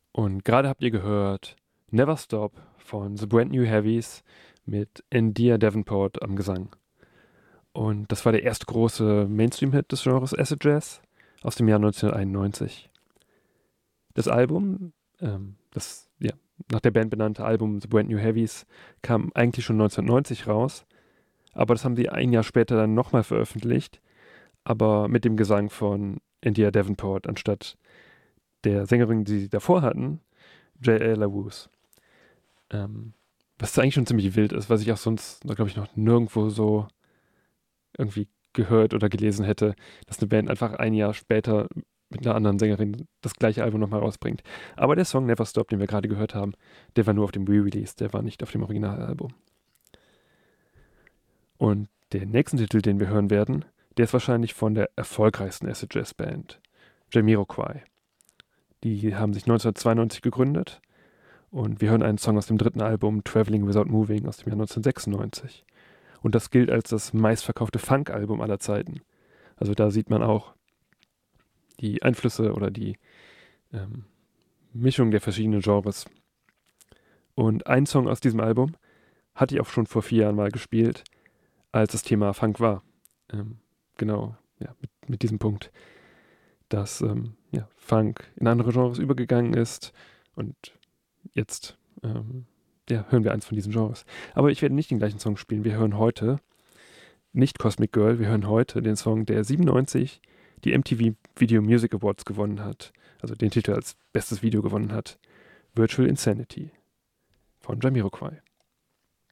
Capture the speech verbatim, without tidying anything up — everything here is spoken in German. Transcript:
Und gerade habt ihr gehört Never Stop von The Brand New Heavies mit India Davenport am Gesang. Und das war der erste große Mainstream-Hit des Genres Acid Jazz aus dem Jahr neunzehnhunderteinundneunzig. Das Album, ähm, das ja, nach der Band benannte Album The Brand New Heavies, kam eigentlich schon neunzehnhundertneunzig raus, aber das haben sie ein Jahr später dann nochmal veröffentlicht, aber mit dem Gesang von India Davenport anstatt der Sängerin, die sie davor hatten, J L. LaWoos. Ähm, was eigentlich schon ziemlich wild ist, was ich auch sonst, glaube ich, noch nirgendwo so irgendwie gehört oder gelesen hätte, dass eine Band einfach ein Jahr später mit einer anderen Sängerin das gleiche Album nochmal rausbringt. Aber der Song Never Stop, den wir gerade gehört haben, der war nur auf dem Re-Release, der war nicht auf dem Originalalbum. Und der nächste Titel, den wir hören werden, der ist wahrscheinlich von der erfolgreichsten Acid Jazz Band, Jamiroquai. Die haben sich neunzehnhundertzweiundneunzig gegründet und wir hören einen Song aus dem dritten Album Traveling Without Moving aus dem Jahr neunzehnhundertsechsundneunzig. Und das gilt als das meistverkaufte Funk-Album aller Zeiten. Also da sieht man auch die Einflüsse oder die ähm, Mischung der verschiedenen Genres. Und ein Song aus diesem Album hatte ich auch schon vor vier Jahren mal gespielt, als das Thema Funk war. Ähm, genau, ja, mit, mit diesem Punkt, dass ähm, ja, Funk in andere Genres übergegangen ist und jetzt ähm, ja, hören wir eins von diesen Genres. Aber ich werde nicht den gleichen Song spielen. Wir hören heute nicht Cosmic Girl, wir hören heute den Song, der siebenundneunzig die M T V Video Music Awards gewonnen hat, also den Titel als bestes Video gewonnen hat, Virtual Insanity von Jamiroquai.